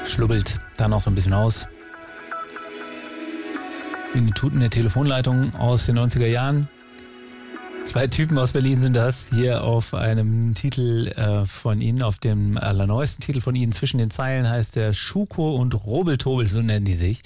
schlubbelt da noch so ein bisschen aus. Wie eine tutende Telefonleitung aus den 90er Jahren. 2 Typen aus Berlin sind das, hier auf einem Titel von ihnen, auf dem allerneuesten Titel von ihnen. Zwischen den Zeilen heißt der Schuko und Robeltobel, so nennen die sich.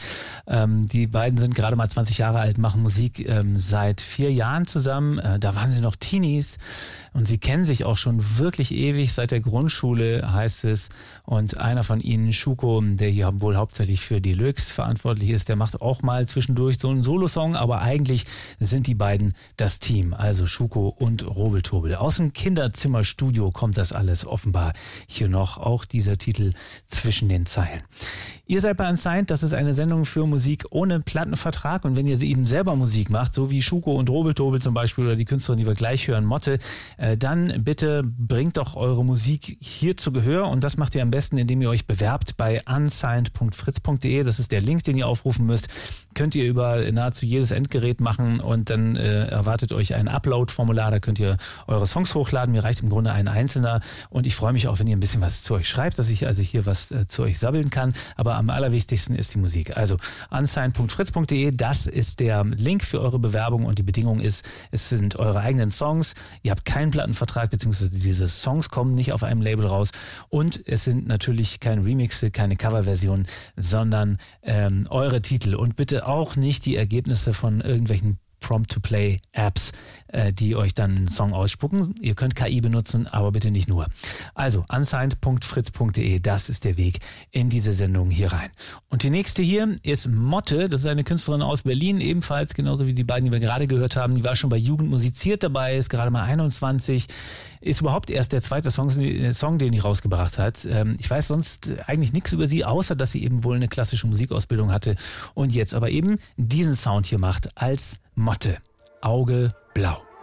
Die beiden sind gerade mal 20 Jahre alt, machen Musik seit 4 Jahren zusammen. Da waren sie noch Teenies und sie kennen sich auch schon wirklich ewig, seit der Grundschule heißt es. Und einer von ihnen, Schuko, der hier wohl hauptsächlich für die Lyrics verantwortlich ist, der macht auch mal zwischendurch so einen Solosong, aber eigentlich sind die beiden das Team. Also Schuko und Robeltobel. Aus dem Kinderzimmerstudio kommt das alles offenbar hier noch. Auch dieser Titel Zwischen den Zeilen. Ihr seid bei Unsigned, das ist eine Sendung für Musik ohne Plattenvertrag. Und wenn ihr eben selber Musik macht, so wie Schuko und Robeltobel zum Beispiel oder die Künstlerin, die wir gleich hören, Motte, dann bitte bringt doch eure Musik hier zu Gehör. Und das macht ihr am besten, indem ihr euch bewerbt bei unsigned.fritz.de. Das ist der Link, den ihr aufrufen müsst. Könnt ihr über nahezu jedes Endgerät machen und dann erwartet euch ein Upload-Formular. Da könnt ihr eure Songs hochladen. Mir reicht im Grunde ein einzelner. Und ich freue mich auch, wenn ihr ein bisschen was zu euch schreibt, dass ich also hier was zu euch sabbeln kann. Aber am allerwichtigsten ist die Musik. Also unsigned.fritz.de, das ist der Link für eure Bewerbung und die Bedingung ist, es sind eure eigenen Songs. Ihr habt keinen Plattenvertrag, beziehungsweise diese Songs kommen nicht auf einem Label raus. Und es sind natürlich keine Remixe, keine Coverversionen, sondern eure Titel. Und bitte auch nicht die Ergebnisse von irgendwelchen Prompt-to-Play-Apps, die euch dann einen Song ausspucken. Ihr könnt KI benutzen, aber bitte nicht nur. Also unsigned.fritz.de, das ist der Weg in diese Sendung hier rein. Und die nächste hier ist Motte, das ist eine Künstlerin aus Berlin, ebenfalls genauso wie die beiden, die wir gerade gehört haben. Die war schon bei Jugend musiziert dabei, ist gerade mal 21, ist überhaupt erst der zweite Song, den die rausgebracht hat. Ich weiß sonst eigentlich nichts über sie, außer dass sie eben wohl eine klassische Musikausbildung hatte und jetzt aber eben diesen Sound hier macht als Motte. Auge blau.